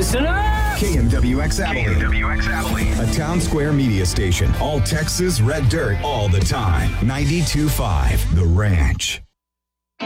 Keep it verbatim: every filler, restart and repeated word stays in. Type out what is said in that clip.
Listen up! K N W X Abilene. K N W X Abilene. A Town Square media station. All Texas red dirt all the time. ninety-two point five The Ranch.